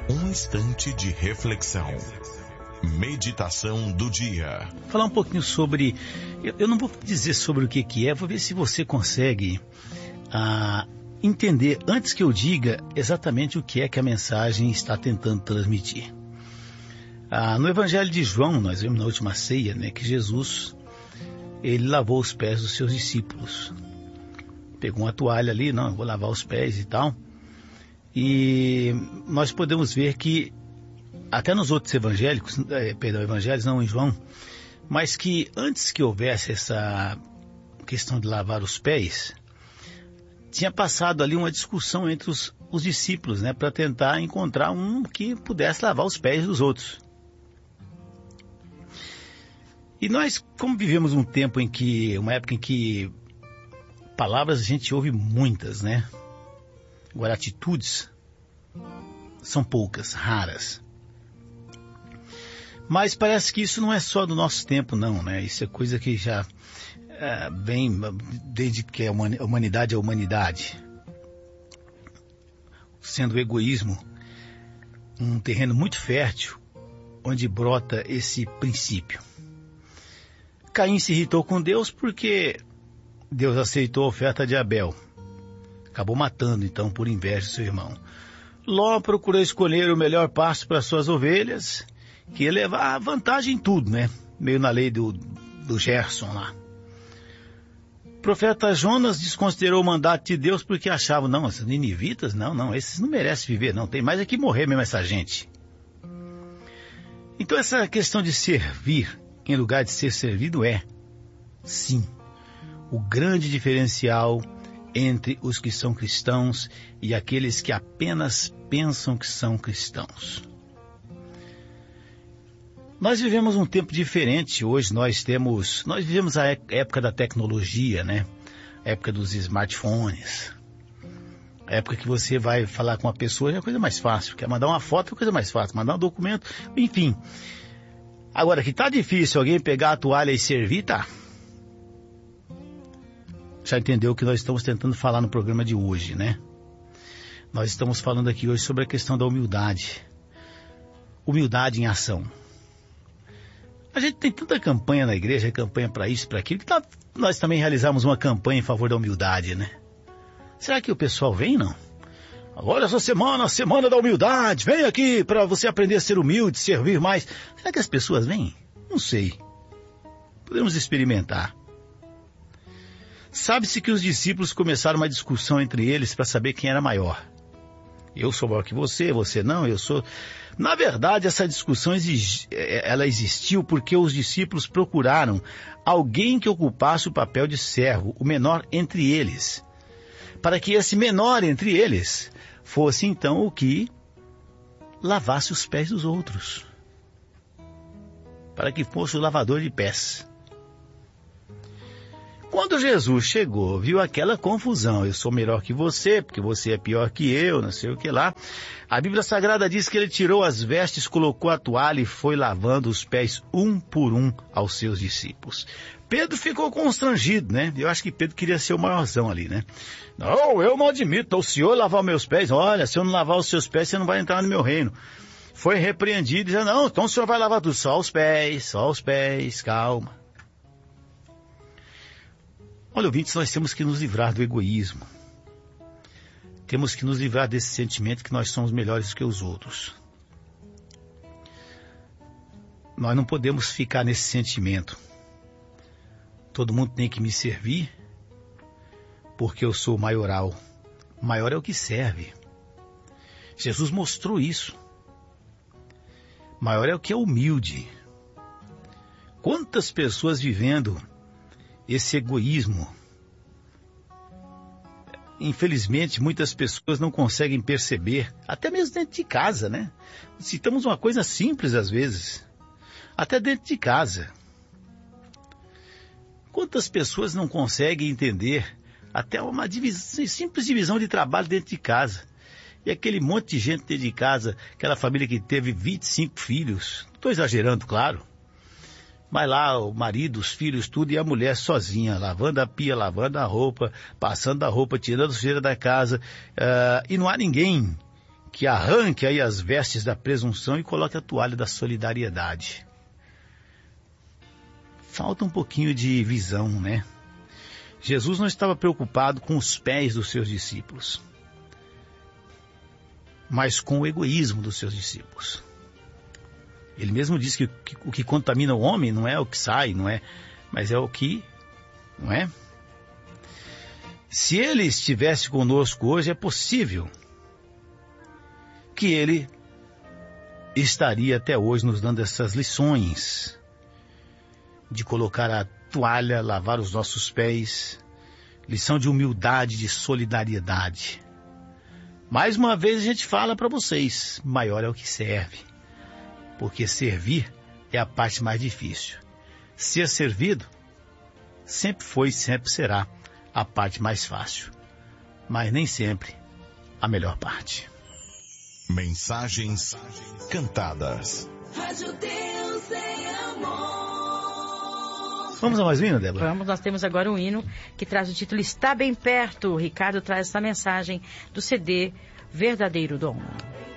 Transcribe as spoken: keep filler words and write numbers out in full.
Um instante de reflexão. Meditação do dia. Vou falar um pouquinho sobre... Eu, eu não vou dizer sobre o que, que é, vou ver se você consegue ah, entender, antes que eu diga exatamente o que é que a mensagem está tentando transmitir. Ah, no Evangelho de João, nós vimos na última ceia, né, que Jesus, ele lavou os pés dos seus discípulos. Pegou uma toalha ali, não, eu vou lavar os pés e tal. E nós podemos ver que, até nos outros evangélicos, eh, perdão, evangelhos, não em João, mas que antes que houvesse essa questão de lavar os pés, tinha passado ali uma discussão entre os, os discípulos, né, para tentar encontrar um que pudesse lavar os pés dos outros. E nós, como vivemos um tempo em que, uma época em que palavras a gente ouve muitas, né? Agora, atitudes são poucas, raras. Mas parece que isso não é só do nosso tempo, não, né? Isso é coisa que já é, vem desde que a humanidade é a humanidade. Sendo o egoísmo um terreno muito fértil, onde brota esse princípio. Caim se irritou com Deus porque Deus aceitou a oferta de Abel. Acabou matando, então, por inveja, seu irmão. Ló procurou escolher o melhor pasto para suas ovelhas, que ia levar vantagem em tudo, né? Meio na lei do, do Gerson lá. O profeta Jonas desconsiderou o mandato de Deus porque achava, não, esses ninivitas, não, não, esses não merecem viver, não. Tem mais é que morrer mesmo essa gente. Então essa questão de servir em lugar de ser servido é, sim, o grande diferencial entre os que são cristãos e aqueles que apenas pensam que são cristãos. Nós vivemos um tempo diferente. Hoje nós temos, nós vivemos a época da tecnologia, né? A época dos smartphones. A época que você vai falar com uma pessoa é a coisa mais fácil. Quer mandar uma foto é a coisa mais fácil. Mandar um documento, enfim. Agora, que tá difícil alguém pegar a toalha e servir, tá? Já entendeu o que nós estamos tentando falar no programa de hoje, né? Nós estamos falando aqui hoje sobre a questão da humildade. Humildade em ação. A gente tem tanta campanha na igreja, campanha para isso, para aquilo, que tá, nós também realizamos uma campanha em favor da humildade, né? Será que o pessoal vem, não? Agora essa semana, a semana da humildade, vem aqui para você aprender a ser humilde, servir mais. Será que as pessoas vêm? Não sei. Podemos experimentar. Sabe-se que os discípulos começaram uma discussão entre eles para saber quem era maior. Eu sou maior que você, você não, eu sou... Na verdade, essa discussão exig... ela existiu porque os discípulos procuraram alguém que ocupasse o papel de servo, o menor entre eles, para que esse menor entre eles fosse então o que lavasse os pés dos outros, para que fosse o lavador de pés. Quando Jesus chegou, viu aquela confusão, eu sou melhor que você, porque você é pior que eu, não sei o que lá. A Bíblia Sagrada diz que ele tirou as vestes, colocou a toalha e foi lavando os pés um por um aos seus discípulos. Pedro ficou constrangido, né? Eu acho que Pedro queria ser o maiorzão ali, né? Não, eu não admito o senhor lavar meus pés. Olha, se eu não lavar os seus pés, você não vai entrar no meu reino. Foi repreendido e disse, não, então o senhor vai lavar tudo, só os pés, só os pés, calma. Olha, ouvintes, nós temos que nos livrar do egoísmo. Temos que nos livrar desse sentimento que nós somos melhores que os outros. Nós não podemos ficar nesse sentimento. Todo mundo tem que me servir porque eu sou maioral. O maior é o que serve. Jesus mostrou isso. O maior é o que é humilde. Quantas pessoas vivendo esse egoísmo? Infelizmente, muitas pessoas não conseguem perceber, até mesmo dentro de casa, né? Citamos uma coisa simples às vezes, até dentro de casa. Quantas pessoas não conseguem entender até uma divisão, simples divisão de trabalho dentro de casa? E aquele monte de gente dentro de casa, aquela família que teve vinte e cinco filhos, estou exagerando, claro. Mas lá o marido, os filhos, tudo, e a mulher sozinha, lavando a pia, lavando a roupa, passando a roupa, tirando a sujeira da casa. Uh, e não há ninguém que arranque aí as vestes da presunção e coloque a toalha da solidariedade. Falta um pouquinho de visão, né? Jesus não estava preocupado com os pés dos seus discípulos, mas com o egoísmo dos seus discípulos. Ele mesmo disse que, que o que contamina o homem não é o que sai, não é, mas é o que, não é? Se ele estivesse conosco hoje, é possível que ele estaria até hoje nos dando essas lições de colocar a toalha, lavar os nossos pés, lição de humildade, de solidariedade. Mais uma vez a gente fala para vocês, maior é o que serve, porque servir é a parte mais difícil. Ser servido sempre foi e sempre será a parte mais fácil, mas nem sempre a melhor parte. Mensagens cantadas. Rádio Deus é amor. Vamos a mais um hino, Débora? Vamos, nós temos agora um hino que traz o título Está Bem Perto. O Ricardo traz essa mensagem do C D Verdadeiro Dom.